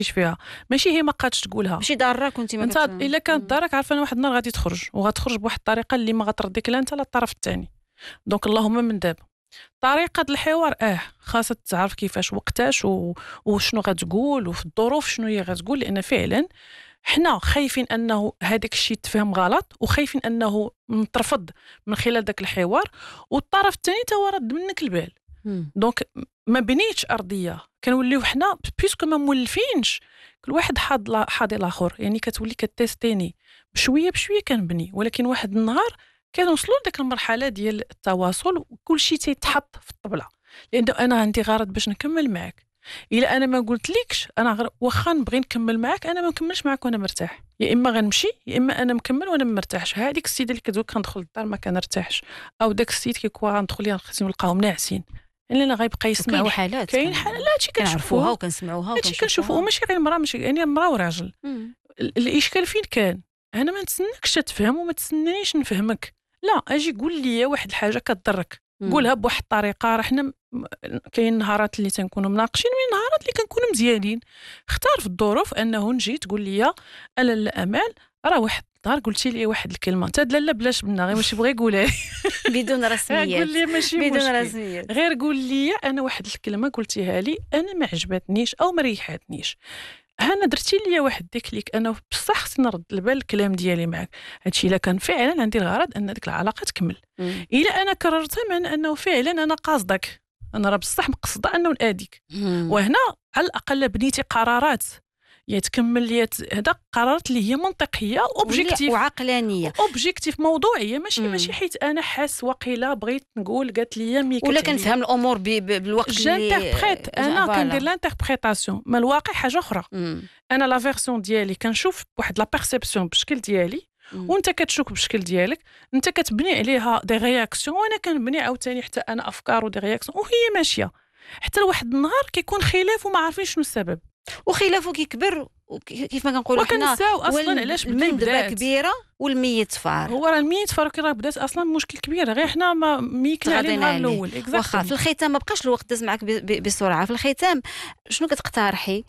فيها، ماشي هي ما قادش تقولها. ماشي ضارك وانت ما انت الا كانت دارك عارفه انا واحد النهار غادي تخرج وغتخرج بواحد الطريقه اللي ما غترضيك لا انت لا الطرف الثاني. دونك اللهم من دابا طريقه الحوار خاصها تعرف كيفاش وقتاش وشنو غتقول وفي الظروف شنو هي غتقول، لان فعلا حنا خايفين انه هذاك الشيء يتفهم غلط وخايفين انه نترفض من خلال داك الحوار والطرف الثاني تا هو رد منك البال. دونك ما بنيتش ارضيه، كنوليو حنا بيسكو ما مولفينش كل واحد حاضي الاخر، يعني كتولي كتيستيني بشويه بشويه كنبني، ولكن واحد النهار كنوصلوا لديك المرحله ديال التواصل وكل شيء تيتحط في الطبله، لان انا عندي غرض باش نكمل معك. الا انا ما قلتلكش انا واخا نبغي نكمل معك انا ما نكملش معك وانا مرتاح، يا اما غنمشي يا اما انا مكمل وانا ما مرتاحش. هذيك السيده اللي كتقول كندخل للدار ما كنرتاحش، او داك السيد كيكون غندخل ليا خصني نلقاهم ناعسين، الا غيبقى يسمع كاين حالات كاين حالات لا هادشي كنعرفوها وكنسمعوها هادشي كنشوفوه، وماشي غير المراه، ماشي يعني المراه وراجل. الاشكال فين كان؟ انا ما نتسناكش تفهم وما تسنانيش نفهمك، لا اجي قول لي واحد الحاجه كضرك قولها بواحد الطريقه. راه حنا كاين نهارات اللي تنكونوا مناقشين وين نهارات اللي كنكونوا مزيانين. اختار في الظروف انه نجي تقول لي انا الامال راه واحد النهار قلتي لي واحد الكلمه تاد لا بلاش منها غير ماشي بغي يقولها بدون رسميات، قول لي ماشي بدون رسميات، غير قول لي انا واحد الكلمه قلتيها لي انا ما عجبتنيش او ما ريحاتنيش، انا درتي لي واحد ديكليك انا بصح خصني نرد البال الكلام ديالي معك. هادشي الا كان فعلا عندي الغرض ان ديك العلاقه تكمل. الا انا كررتها معنى انه فعلا انا قاصدك، انا راه بصح مقصده انه ناديك، وهنا على الاقل بنيتي قرارات يا تكمل يا هذا قرارات اللي هي منطقيه اوبجيكتيف وعقلانيه اوبجيكتيف موضوعيه، ماشي حيت انا حاس وقيله بغيت نقول قالت لي مي ولا كنفهم الامور بالوقت اللي جانتربريت انا كندير لانتربريتاسيون ما الواقع حاجه اخرى. انا لا فيرسيون ديالي كنشوف بواحد لا بيرسيبسيون بالشكل ديالي وانت كتشوف بالشكل ديالك، انت كتبني عليها دي رياكسيون وانا كنبني عاوتاني حتى انا افكار ودي رياكسيون وهي ماشيه حتى لواحد النهار كيكون خلاف وما عارفين شنو السبب، وخلافه كيكبر كيف ما كنقولوا حنا اصلا علاش المندبه كبيره والميت فار. هو راه الميت فار راه بدات اصلا مشكل كبير غير حنا ما ميكنا عليه النهار الاول. واخا في الختام ما بقاش الوقت داز معك بسرعه، في الختام شنو كتقترحي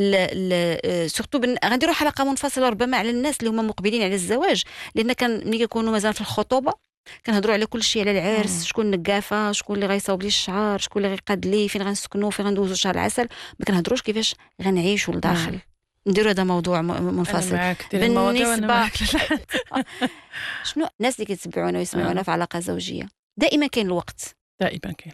سورتو غنديروا حلقه منفصله ربما على الناس اللي هما مقبلين على الزواج، لان ملي كيكونوا مازال في الخطوبه كنهضروا على كل شيء، على العرس شكون النقافه شكون اللي غيصاوب لي الشعر شكون اللي غيقاد لي فين غنسكنوا فين غندوزوا شهر العسل، ما كنهضروش كيفاش غنعيشوا لداخل. نديروا هذا موضوع منفصل. بالنسبه شنو الناس اللي كيتبعونا ويسمعونا في علاقه زوجيه دائما كاين الوقت، دائما كاين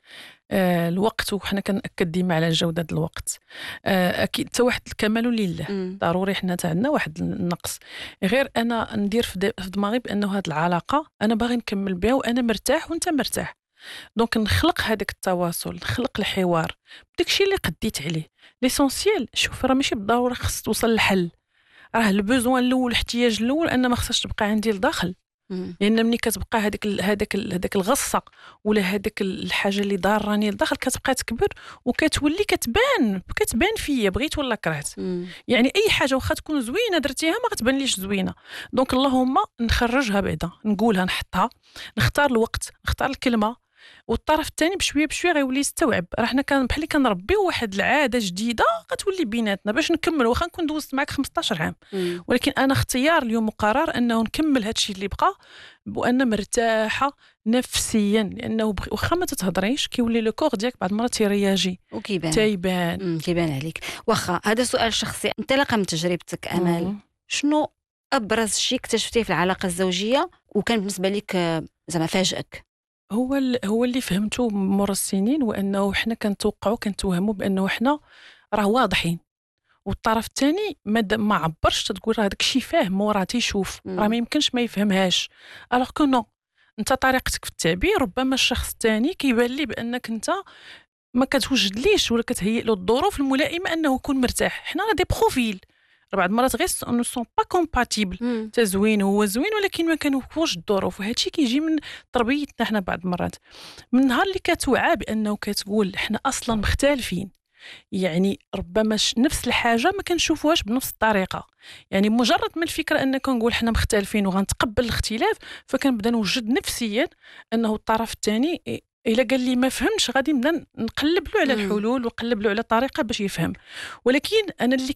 الوقت وحنا كنأكد ديما على جودة الوقت. اكيد حتى واحد الكمال لله ضروري حنا تاع عندنا واحد النقص، غير انا ندير في دماغي بانه هذه العلاقه انا باغي نكمل بها وانا مرتاح وانت مرتاح، دونك نخلق هذاك التواصل نخلق الحوار بداكشي اللي قديت عليه. ليسونسيال شوف راه ماشي بالضروره خص توصل للحل، راه البوزوان الاول الاحتياج الاول ان ما خصهاش تبقى عندي لداخل، لان ملي كتبقى هذاك الغصه ولا هذاك الحاجه اللي ضاراني لداخل كتبقى تكبر وكتولي كتبان فيا بغيت ولا كرهت. يعني اي حاجه واخا تكون زوينه درتيها ما غتبان ليش زوينه، دونك اللهم نخرجها بعدا نقولها نحطها نختار الوقت نختار الكلمه، والطرف الثاني بشويه بشويه غيولي يستوعب. راه حنا بحال كنربيو واحد العاده جديده غتولي بيناتنا باش نكمل، واخا نكون دوزت معك 15 عام ولكن انا اختيار اليوم وقرار انه نكمل هذا الشيء اللي بقى وانا مرتاحه نفسيا، لانه واخا ما تتهضريش كيولي لو كور ديالك بعض المرات تيرياجي كيبان عليك. واخا هذا سؤال شخصي، انطلاقا من تجربتك امال شنو ابرز شيء اكتشفتيه في العلاقه الزوجيه وكان بالنسبه لك زعما فاجئك؟ هو اللي فهمته مر السنين، وانه حنا كنتوهموا بانه حنا راه واضحين والطرف الثاني ما عبرش تقول راه داك الشيء فاهم وراه تيشوف راه ما يمكنش ما يفهمهاش. الوغ كو نو، انت طريقتك في التعبير ربما الشخص الثاني كيبان لي بانك انت ما كتوجد ليش ولا كتهيئ له الظروف الملائمه انه يكون مرتاح. حنا راه دي بروفيل بعض المرات غير نو سون با كومباتيبل، تزوين هو زوين ولكن ما كانوش الظروف، وهذا الشيء كيجي من تربيتنا حنا بعض المرات. من النهار اللي كتوعى بانه كتقول حنا اصلا مختلفين، يعني ربما نفس الحاجه ما كنشوفوهاش بنفس الطريقه، يعني مجرد ما الفكره ان كنقول حنا مختلفين وغنتقبل الاختلاف فكنبدا نوجد نفسيا انه الطرف الثاني الا قال لي ما فهمتش غادي نبدا نقلب له على الحلول ونقلب له على طريقه باش يفهم. ولكن انا اللي